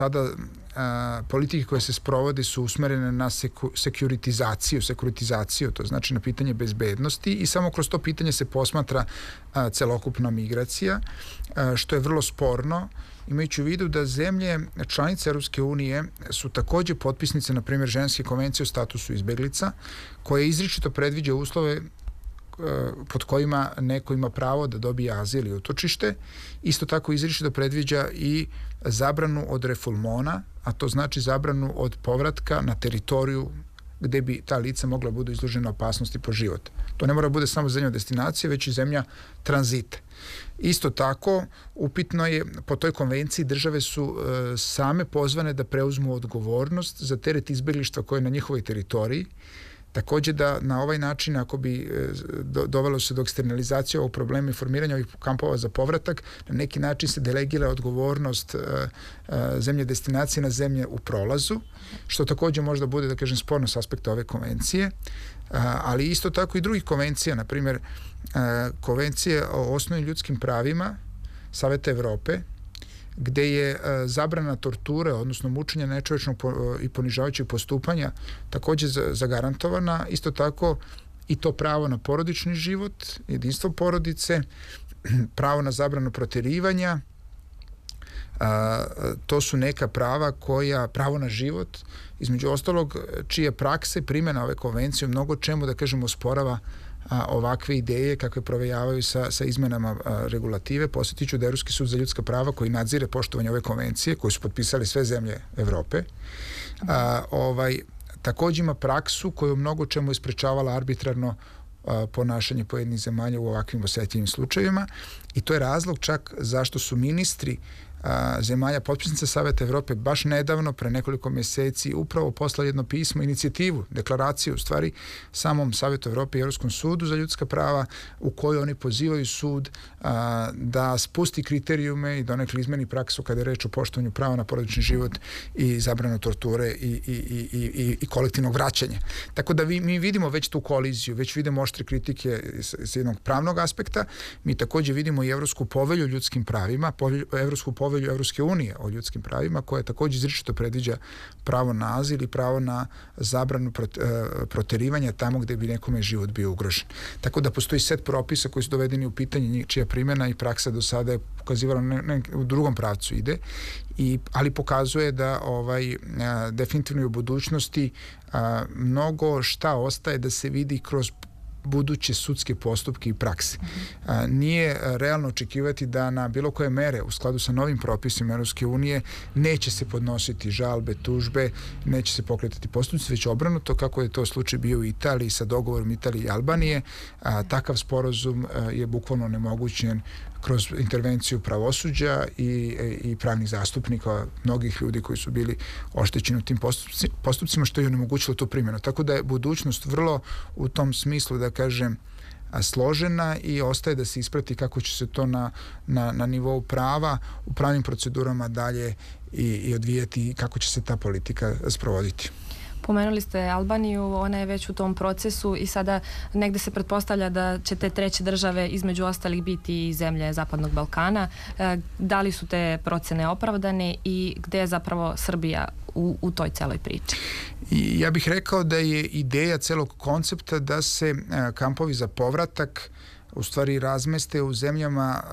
sada politike koje se sprovode su usmerene na sekuritizaciju, to znači na pitanje bezbednosti i samo kroz to pitanje se posmatra celokupna migracija, što je vrlo sporno, imajući u vidu da zemlje članice Europske unije su takođe potpisnice, na primjer, Ženevske konvencije o statusu izbeglica, koje izričito predviđa uslove pod kojima neko ima pravo da dobije azil i utočište. Isto tako izričito predviđa i zabranu od refulmona, a to znači zabranu od povratka na teritoriju gde bi ta lica mogla budu izložena opasnosti po život. To ne mora bude samo zemlja destinacije, već i zemlja tranzita. Isto tako, upitno je, po toj konvenciji države su same pozvane da preuzmu odgovornost za teret izbeglištva koje je na njihovoj teritoriji. Takođe da na ovaj način, ako bi dovelo se do eksternalizacije ovog problema i formiranja ovih kampova za povratak, na neki način se delegira odgovornost zemlje destinacije na zemlje u prolazu, što takođe možda bude, da kažem, sporno s aspekta ove konvencije, ali isto tako i drugih konvencija, na primjer konvencije o osnovnim ljudskim pravima Saveta Evrope, gde je zabrana torture, odnosno mučenja nečovečnog i ponižavajućeg postupanja takođe zagarantovana, isto tako i to pravo na porodični život, jedinstvo porodice, pravo na zabranu proterivanja, to su neka prava pravo na život, između ostalog, čije prakse primjena ove konvencije u mnogo čemu, da kažemo, osporava ovakve ideje kakve provejavaju sa izmenama regulative. Posjetiću da Evropski sud za ljudska prava, koji nadzire poštovanje ove konvencije, koju su potpisali sve zemlje Evrope, takođe ima praksu koju u mnogo čemu je sprečavala arbitrarno ponašanje pojedinih zemalja u ovakvim osetljivim slučajevima, i to je razlog čak zašto su ministri zemalja potpisnica Saveta Evrope baš nedavno, pre nekoliko meseci, upravo poslali jedno pismo, inicijativu, deklaraciju u stvari samom Savetu Evrope i Evropskom sudu za ljudska prava, u kojoj oni pozivaju sud da spusti kriterijume i donekle izmeni praksu kada je reč o poštovanju prava na porodični život i zabranu torture i kolektivnog vraćanja. Tako da mi vidimo već tu koliziju, već vidimo oštre kritike s jednog pravnog aspekta. Mi takođe vidimo i Evropsku povelju o ljudskim pravima, Evropsku povelju Evropske unije o ljudskim pravima, koja takođe izričito predviđa pravo na azil i pravo na zabranu proterivanja tamo gde bi nekome život bio ugrožen. Tako da postoji set propisa koji su dovedeni u pitanje, čija primjena i praksa do sada je pokazivala u drugom pravcu ide, ali pokazuje da definitivno u budućnosti mnogo šta ostaje da se vidi kroz buduće sudske postupke i prakse. Nije realno očekivati da na bilo koje mere u skladu sa novim propisima Evropske unije neće se podnositi žalbe, tužbe, neće se pokretati postupci, već obrnuto, kako je to slučaj bio u Italiji sa dogovorom Italije i Albanije. Takav sporazum je bukvalno onemogućen kroz intervenciju pravosuđa i pravnih zastupnika, mnogih ljudi koji su bili oštećeni u tim postupcima, što je onemogućilo tu primjenu. Tako da je budućnost vrlo u tom smislu, da kažem, složena i ostaje da se isprati kako će se to na nivou prava, u pravnim procedurama dalje i odvijati i kako će se ta politika sprovoditi. Pomenuli ste Albaniju, ona je već u tom procesu i sada negde se pretpostavlja da će te treće države između ostalih biti i zemlje Zapadnog Balkana. Da li su te procene opravdane i gde je zapravo Srbija u toj celoj priči? Ja bih rekao da je ideja celog koncepta da se kampovi za povratak u stvari razmeste u zemljama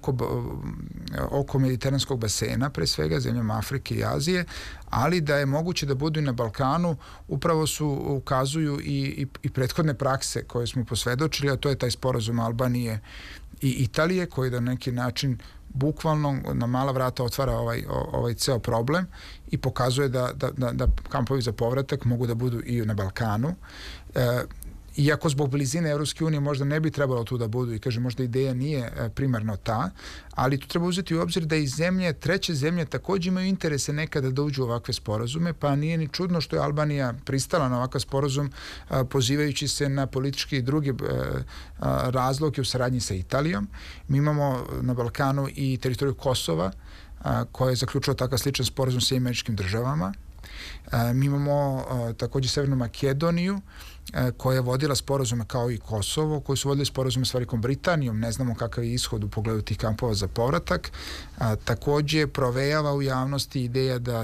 oko mediteranskog basena, pre svega zemljama Afrike i Azije, ali da je moguće da budu i na Balkanu, upravo ukazuju i prethodne prakse koje smo posvedočili, a to je taj sporazum Albanije i Italije, koji na neki način bukvalno na mala vrata otvara ovaj ceo problem i pokazuje da kampovi za povratak mogu da budu i na Balkanu. Iako zbog blizine Evropske unije možda ne bi trebalo tu da budu i kažem, možda ideja nije primarno ta, ali tu treba uzeti u obzir da i treće zemlje takođe imaju interese nekada da uđu u ovakve sporazume, pa nije ni čudno što je Albanija pristala na ovakav sporazum pozivajući se na političke i druge razloge u saradnji sa Italijom. Mi imamo na Balkanu i teritoriju Kosova, koja je zaključila takav sličan sporazum sa Američkim državama. Mi imamo takođe Severnu Makedoniju, koja je vodila sporazume kao i Kosovo, koji su vodili sporazume s Velikom Britanijom. Ne znamo kakav je ishod u pogledu tih kampova za povratak. Takođe provejava u javnosti ideja da